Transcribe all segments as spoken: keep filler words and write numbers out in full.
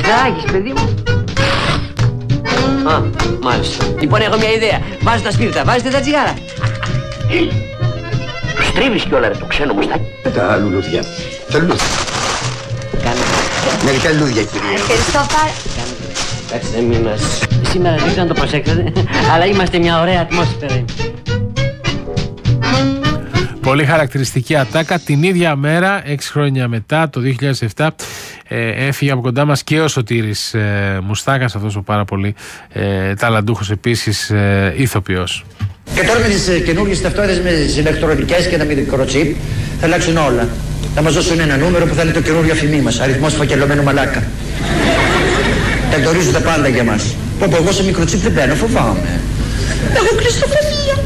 Σπιρτάγεις, παιδί μου. Α, μάλιστα. Λοιπόν, έχω μια ιδέα. Βάζω τα σπίρτα, βάζετε τα τσιγάρα. Στρίβεις κιόλα ρε το ξένο μουστάκι. Τα λουλούδια. Τα λουλούδια. Κάνε. Μερικά λουλούδια, κυρία. Ευχαριστώ πάρα. Εντάξει, δεν μην μας... Σήμερα δεν ξέρω να το προσέξετε, αλλά είμαστε μια ωραία ατμόσφαιρα. Πολύ χαρακτηριστική ατάκα. Την ίδια μέρα, έξι χρόνια μετά, το δύο χιλιάδες επτά, ε, έφυγε από κοντά μας και ο Σωτήρης ε, Μουστάκας, αυτός ο πάρα πολύ ε, ταλαντούχος επίσης ε, ηθοποιός. Και τώρα με τις καινούργιες ταυτότητες με τις ηλεκτρονικές και τα μικροτσίπ θα αλλάξουν όλα. Θα μας δώσουν ένα νούμερο που θα είναι το καινούργιο αφημί μας, αριθμός φακελωμένου μαλάκα. Τα γνωρίζουν τα πάντα για μας. Πω πω, εγώ σε μικροτσίπ δεν μπαίνω, φοβάμαι. Έχω κλειστοφοβία.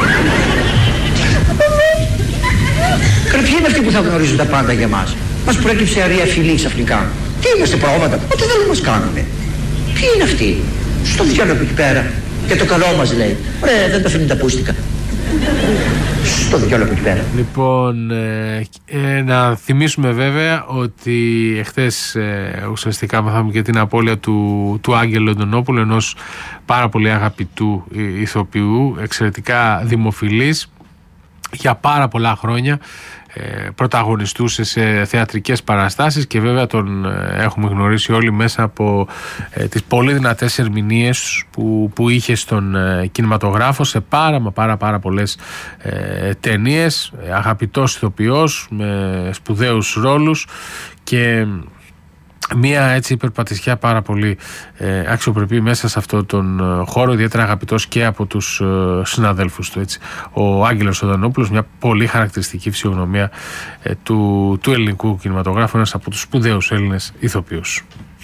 Καλή, ποιοι είναι αυτοί που θα γνωρίζουν τα πάντα για μας? Μας προέκυψε αρία φυλή ξαφνικά. Τι είμαστε πρόβατα, ό,τι θέλουν να μας κάνουνε. Ποιοι είναι αυτοί? Στο διάλογο εκεί πέρα. Και το καλό μας λέει. Ωραία, δεν τα αφήνει τα πούστικα. Στο διάλογο εκεί πέρα. Λοιπόν, ε, ε, να θυμίσουμε βέβαια ότι εχθές ε, ουσιαστικά μάθαμε και την απώλεια του, του Άγγελου Αντωνόπουλου, ενός πάρα πολύ αγαπητού ηθοποιού, εξαιρετικά δημοφιλής. Για πάρα πολλά χρόνια ε, πρωταγωνιστούσε σε θεατρικές παραστάσεις και βέβαια τον ε, έχουμε γνωρίσει όλοι μέσα από ε, τις πολύ δυνατές ερμηνείες που, που είχε στον ε, κινηματογράφο σε πάρα μα πάρα πάρα πολλές ε, ταινίες, ε, αγαπητός ηθοποιός με σπουδαίους ρόλους και μία έτσι υπερπατησιά πάρα πολύ ε, αξιοπρεπή μέσα σε αυτόν τον ε, χώρο, ιδιαίτερα αγαπητός και από τους ε, συναδέλφους του, έτσι. Ο Άγγελος Οδανόπουλος, μια πολύ χαρακτηριστική φυσιογνωμία ε, του, του ελληνικού κινηματογράφου, ένας από τους σπουδαίους Έλληνες ηθοποιούς.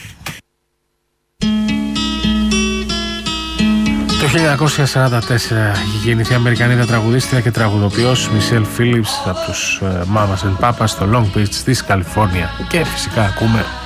Το χίλια εννιακόσια σαράντα τέσσερα είχε γεννηθεί η Αμερικανίδα τραγουδίστρια και τραγουδοποιός Μισελ Φίλιπς από τους ε, Mamas and Papas στο Long Beach της Καλιφόρνια και φυσικά ακούμε